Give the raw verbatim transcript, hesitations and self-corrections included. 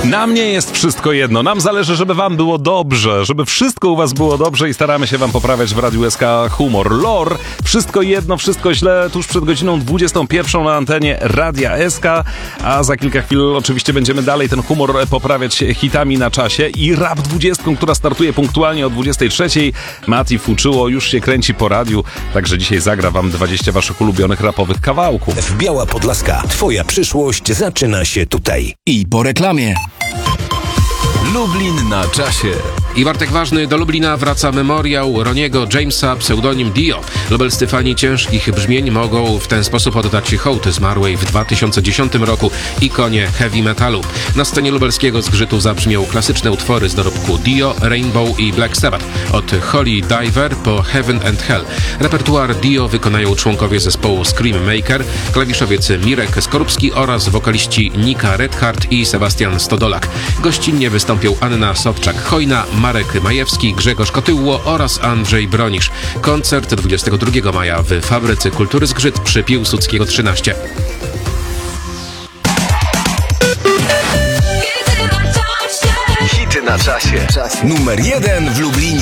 Nam nie jest wszystko jedno. Nam zależy, żeby wam było dobrze, żeby wszystko u was było dobrze i staramy się wam poprawiać w Radiu S K humor. Lor, wszystko jedno, wszystko źle, tuż przed godziną dwudziestą pierwszą na antenie Radia S K, a za kilka chwil oczywiście będziemy dalej ten humor poprawiać hitami na czasie i Rap dwudziestką, która startuje punktualnie o dwudziestej trzeciej. Mati Fuczyło już się kręci po radiu, także dzisiaj zagra wam dwadzieścia waszych ulubionych rapowych kawałków. W Biała Podlaska. Twoja przyszłość zaczyna się tutaj. I po reklamie. Lublin na czasie. I Bartek Ważny, do Lublina wraca memoriał Roniego Jamesa, pseudonim Dio. Lubelscy fani ciężkich brzmień mogą w ten sposób oddać hołd zmarłej w dwa tysiące dziesiątym roku ikonie heavy metalu. Na scenie lubelskiego zgrzytu zabrzmią klasyczne utwory z dorobku Dio, Rainbow i Black Sabbath. Od Holy Diver po Heaven and Hell. Repertuar Dio wykonają członkowie zespołu Scream Maker, klawiszowiec Mirek Skorupski oraz wokaliści Nika Redhart i Sebastian Stodolak. Gościnnie wystąpią Anna Sobczak-Hojna, Marek Majewski, Grzegorz Kotyło oraz Andrzej Bronisz. Koncert dwudziestego drugiego maja w Fabryce Kultury Zgrzyt przy Piłsudskiego trzynaście. Hity na czasie. Numer jeden w Lublinie.